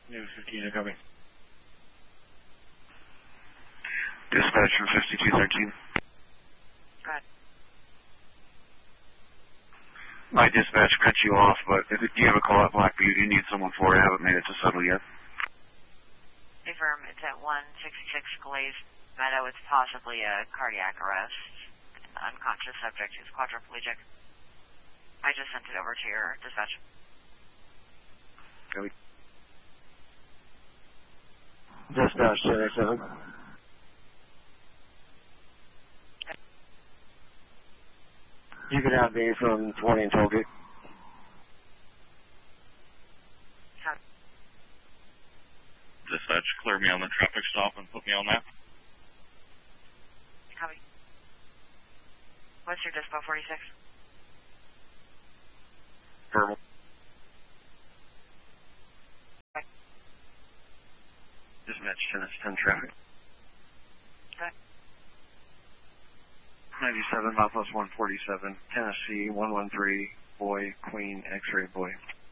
News 15, copy. Dispatch from 5213. Go ahead. My dispatch cut you off, but do you have a call at Black Butte? You need someone for it. I haven't made it to Settle yet. Affirm, it's at 166 Glazed Meadow. It's possibly a cardiac arrest. An unconscious subject who's quadriplegic. I just sent it over to your dispatch. Copy. Dispatch 1087. You can have me from 20 and Tollgate. Dispatch, clear me on the traffic stop and put me on that. Copy. What's your dispo 46? Verbal. Okay. Dispatch 10 traffic. Okay. 97, Southwest 147, Tennessee, 113, boy, Queen, X-ray, boy.